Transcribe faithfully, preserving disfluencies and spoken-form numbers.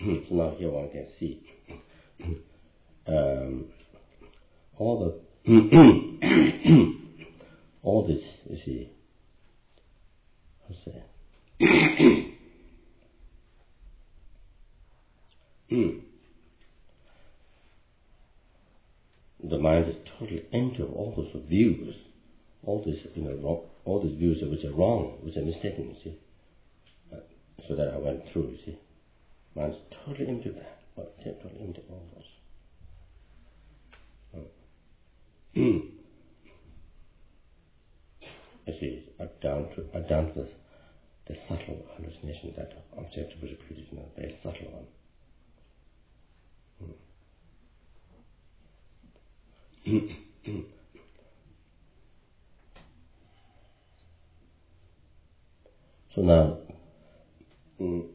So now here one can see um, all the all this, you see, what's that? The mind is totally empty of all those views, all these, you know, wrong, all these views which are wrong, which are mistaken, you see. Uh, so that I went through, you see. Mind is totally empty of that, but totally empty of all those. Mm. You see, up down to, up down to the, the subtle hallucination, that object was repeated, you know, very subtle one. Mm. So now, mm,